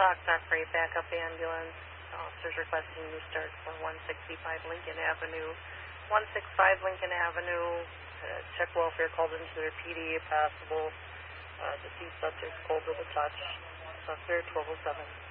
Knock Freight Backup Ambulance. Officers requesting new start for 165 Lincoln Avenue. 165 Lincoln Avenue. Check welfare called into their PD if possible. Deceased subjects cold with a touch. Clear 1207.